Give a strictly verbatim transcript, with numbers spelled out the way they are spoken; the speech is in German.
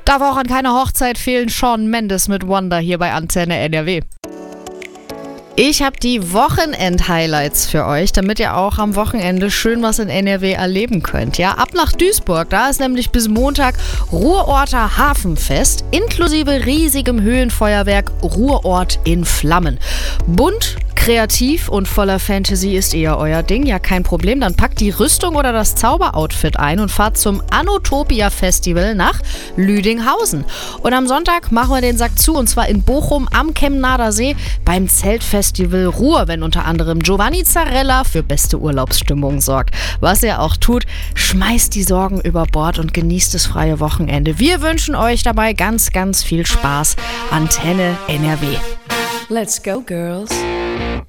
Darf auch an keiner Hochzeit fehlen. Shawn Mendes mit Wonder hier bei Antenne N R W. Ich habe die Wochenend-Highlights für euch, damit ihr auch am Wochenende schön was in N R W erleben könnt. Ja, ab nach Duisburg, da ist nämlich bis Montag Ruhrorter Hafenfest inklusive riesigem Höhenfeuerwerk Ruhrort in Flammen. Bunt, kreativ und voller Fantasy ist eher euer Ding. Ja, kein Problem. Dann packt die Rüstung oder das Zauberoutfit ein und fahrt zum Anotopia Festival nach Lüdinghausen. Und am Sonntag machen wir den Sack zu, und zwar in Bochum am Chemnader See beim Zeltfestival Ruhr, wenn unter anderem Giovanni Zarella für beste Urlaubsstimmung sorgt. Was ihr auch tut, schmeißt die Sorgen über Bord und genießt das freie Wochenende. Wir wünschen euch dabei ganz, ganz viel Spaß. Antenne N R W. Let's go, girls.